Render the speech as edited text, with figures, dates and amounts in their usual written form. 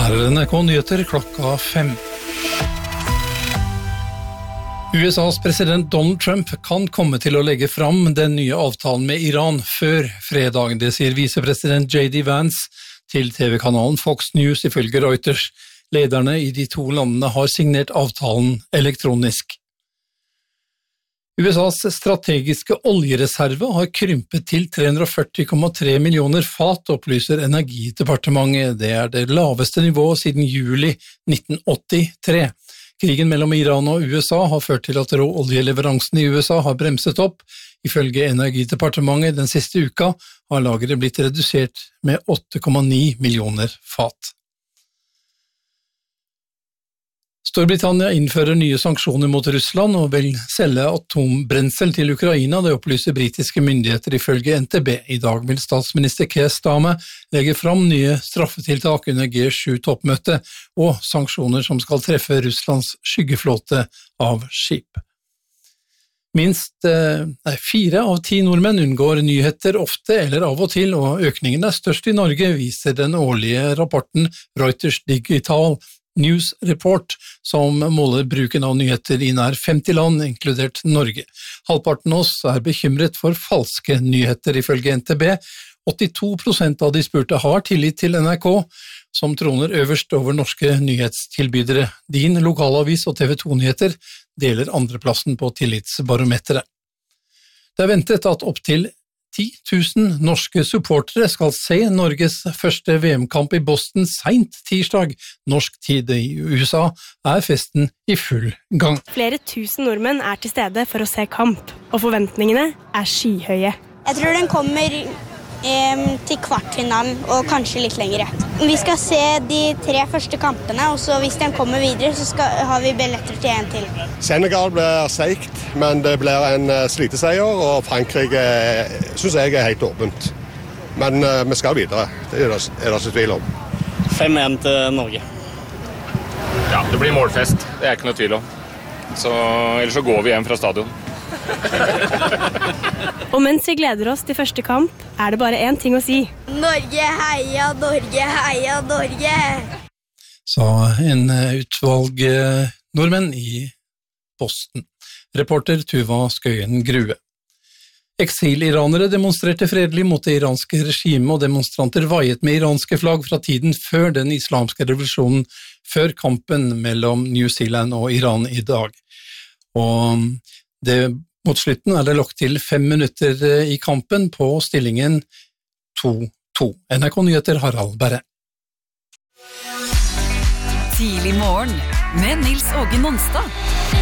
Her NRK Nyheter klokka 5. USAs president Donald Trump kan komme til å legge fram den nye avtalen med Iran før fredag, det sier visepresident J.D. Vance til TV-kanalen Fox News ifølge Reuters. Lederne i de to landene har signert avtalen elektronisk. USAs strategiske oljereserve har krympet til 340,3 millioner fat, opplyser Energidepartementet. Det er det laveste nivået siden juli 1983. Krigen mellom Iran og USA har ført til at råoljeleveransene i USA har bremset opp. Ifølge Energidepartementet den siste uka har lageret blitt redusert med 8,9 millioner fat. Storbritannia innfører nye sanksjoner mot Russland og vil selge atombrensel til Ukraina, det opplyser britiske myndigheter ifølge NTB. I dag vil statsminister Keir Starmer legge fram nye straffetiltak under G7-toppmøtet og sanksjoner som skal treffe Russlands skyggeflåte av skip. Minst 4 av 10 nordmenn unngår nyheter ofte eller av og til, og økningen er størst i Norge, viser den årlige rapporten Reuters Digital News Report, som måler bruken av nyheter i nær 50 land, inkludert Norge. Halvparten av oss er bekymret for falske nyheter, ifølge NTB. 82% av de spurte har tillit til NRK, som troner øverst over norske nyhetstilbydere. Din lokalavis og TV 2-nyheter deler andreplassen på tillitsbarometeret. Det er ventet at opp til 10 000 norske supportere skal se Norges første VM-kamp i Boston sent tirsdag. Norsk tid i USA er festen i full gang. Flere tusen nordmenn er til stede for å se kamp, og forventningene er skyhøye. Jeg tror den kommer til kvartfinalen og kanskje litt lengre. Vi skal se de 3 første kampene, og så hvis den kommer videre så har vi billetter til en til. Senegal blir seigt, men det blir en sliteseier, og Frankrike synes jeg er helt åpent. Men vi skal videre, det er det ikke tvil om. 5-1 til Norge. Ja, det blir målfest, det er ikke noe tvil om. Ellers så går vi hjem fra stadion. Og mens vi gleder oss til første kamp, er det bare én ting å si. Norge, heia, Norge, heia, Norge! Sa en utvalg nordmenn i Boston. Reporter Tuva Skøyen Grue. Eksiliranere demonstrerte fredelig mot det iranske regimet, og demonstranter vaiet med iranske flagg fra tiden før den islamske revolusjonen, før kampen mellom New Zealand og Iran i dag. Og mot slutten er det lagt til 5 minutter i kampen på stillingen 2-2. NRK Nyheter Harald Berre. Tidlig morgen med Nils Åge Nonstad.